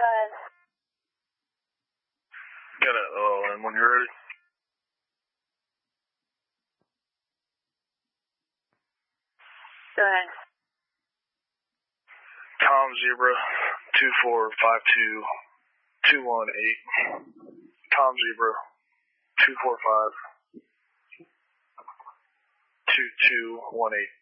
Got it. And when you're ready. Go ahead. Tom Zebra 2452218. Tom Zebra 2452218.